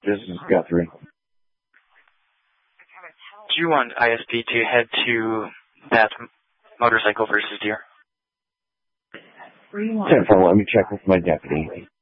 This is Guthrie. Do you want ISP to head to that motorcycle versus deer? 10-4, let me check with my deputy.